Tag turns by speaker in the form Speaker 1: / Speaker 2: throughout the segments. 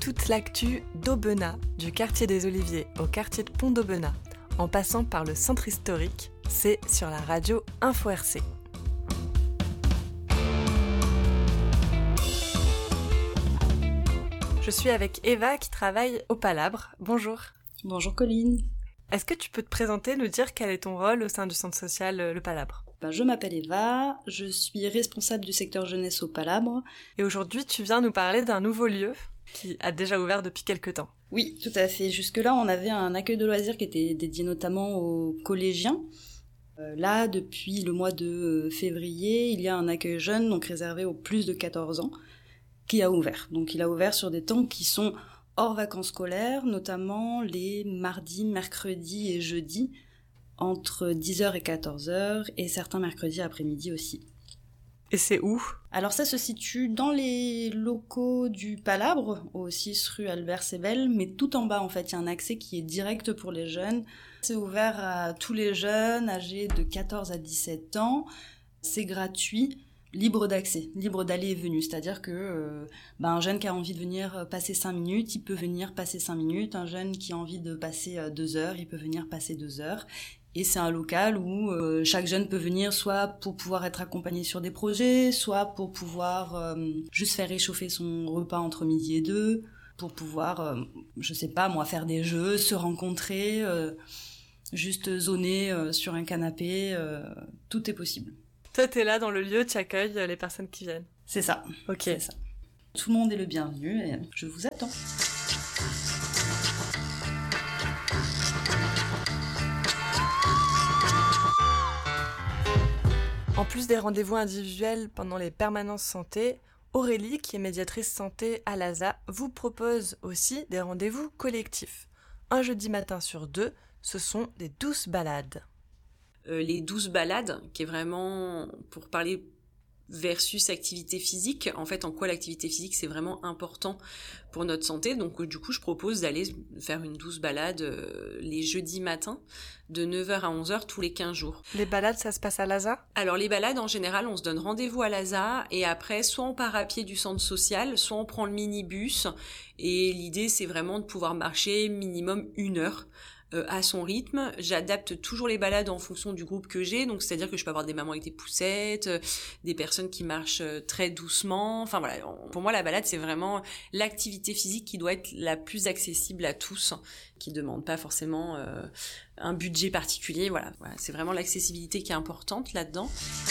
Speaker 1: toute l'actu d'Aubenas, du quartier des Oliviers au quartier de Pont d'Aubenas, en passant par le centre historique, c'est sur la radio Info RC. Je suis avec Eva qui travaille au Palabre. Bonjour.
Speaker 2: Bonjour Colline.
Speaker 1: Est-ce que tu peux te présenter, nous dire quel est ton rôle au sein du centre social Le Palabre ?
Speaker 2: Je m'appelle Eva, je suis responsable du secteur jeunesse au Palabre.
Speaker 1: Et aujourd'hui, tu viens nous parler d'un nouveau lieu qui a déjà ouvert depuis quelques temps.
Speaker 2: Oui, tout à fait. Jusque-là, on avait un accueil de loisirs qui était dédié notamment aux collégiens. Là, depuis le mois de février, il y a un accueil jeune, donc réservé aux plus de 14 ans, qui a ouvert. Donc il a ouvert sur des temps qui sont hors vacances scolaires, notamment les mardis, mercredis et jeudis, entre 10h et 14h, et certains mercredis après-midi aussi.
Speaker 1: Et c'est où ?
Speaker 2: Alors ça se situe dans les locaux du Palabre, au 6 rue Albert Sebel, mais tout en bas en fait, il y a un accès qui est direct pour les jeunes. C'est ouvert à tous les jeunes âgés de 14 à 17 ans, c'est gratuit, libre d'accès, libre d'aller et venue, c'est-à-dire que un jeune qui a envie de venir passer 5 minutes, il peut venir passer 5 minutes, un jeune qui a envie de passer 2 heures, il peut venir passer 2 heures. Et c'est un local où chaque jeune peut venir soit pour pouvoir être accompagné sur des projets, soit pour pouvoir juste faire réchauffer son repas entre midi et 2, pour pouvoir, faire des jeux, se rencontrer, juste zoner sur un canapé, tout est possible.
Speaker 1: Toi, t'es là dans le lieu, tu accueilles les personnes qui viennent.
Speaker 2: C'est ça.
Speaker 1: Ok.
Speaker 2: C'est ça. Tout le monde est le bienvenu et je vous attends.
Speaker 1: En plus des rendez-vous individuels pendant les permanences santé, Aurélie, qui est médiatrice santé à l'ASA, vous propose aussi des rendez-vous collectifs. Un jeudi matin sur 2, ce sont des douces balades.
Speaker 3: Les 12 balades, qui est vraiment pour parler versus activité physique. En fait, en quoi l'activité physique, c'est vraiment important pour notre santé. Donc, du coup, je propose d'aller faire une 12 balade les jeudis matins, de 9h à 11h, tous les 15 jours.
Speaker 1: Les balades, ça se passe à l'ASA ?
Speaker 3: Alors, les balades, en général, on se donne rendez-vous à l'ASA, et après, soit on part à pied du centre social, soit on prend le minibus, et l'idée, c'est vraiment de pouvoir marcher minimum 1 heure. À son rythme. J'adapte toujours les balades en fonction du groupe que j'ai, donc c'est-à-dire que je peux avoir des mamans avec des poussettes, des personnes qui marchent très doucement. Enfin voilà, pour moi la balade c'est vraiment l'activité physique qui doit être la plus accessible à tous, qui demande pas forcément un budget particulier. Voilà, c'est vraiment l'accessibilité qui est importante là-dedans.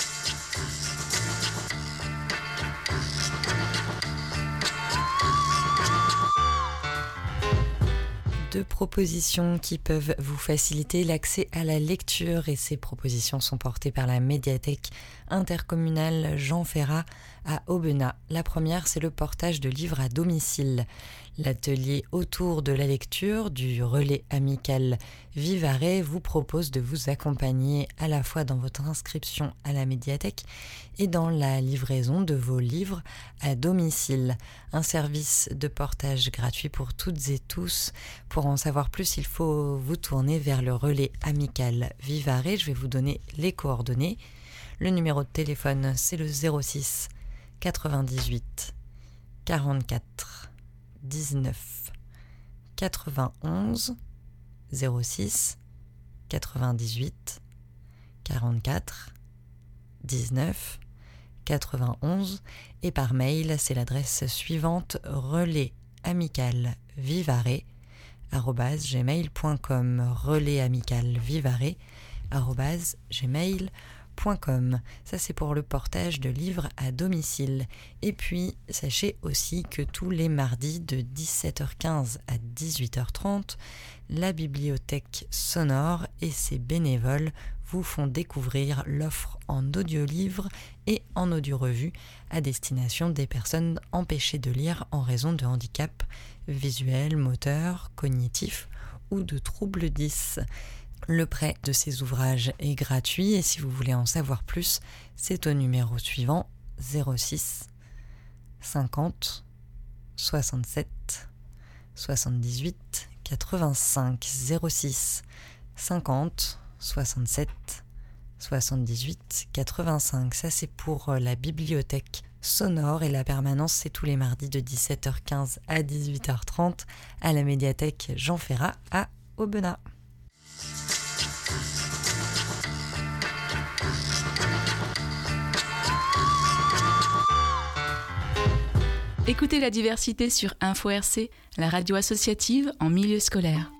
Speaker 4: Deux propositions qui peuvent vous faciliter l'accès à la lecture, et ces propositions sont portées par la médiathèque intercommunale Jean Ferrat à Aubenas. La première, c'est le portage de livres à domicile. L'atelier autour de la lecture du relais amical Vivarais vous propose de vous accompagner à la fois dans votre inscription à la médiathèque et dans la livraison de vos livres à domicile. Un service de portage gratuit pour toutes et tous. Pour en savoir plus, il faut vous tourner vers le relais amical Vivarais. Je vais vous donner les coordonnées. Le numéro de téléphone, c'est le 06 98 44 19 91 06 98 44 19 91, et par mail c'est l'adresse suivante: relaisamical-vivarais@gmail.com, relaisamical-vivarais@gmail.com. Ça c'est pour le portage de livres à domicile. Et puis sachez aussi que tous les mardis de 17h15 à 18h30, la bibliothèque sonore et ses bénévoles vous font découvrir l'offre en audiolivre et en audiorevue à destination des personnes empêchées de lire en raison de handicap visuel, moteur, cognitif ou de troubles 10. Le prêt de ces ouvrages est gratuit, et si vous voulez en savoir plus, c'est au numéro suivant: 06 50 67 78 85, 06 50 67 78 85. Ça c'est pour la bibliothèque sonore. Et la permanence, c'est tous les mardis de 17h15 à 18h30 à la médiathèque Jean Ferrat à Aubenas.
Speaker 5: Écoutez la diversité sur Info RC, la radio associative en milieu scolaire.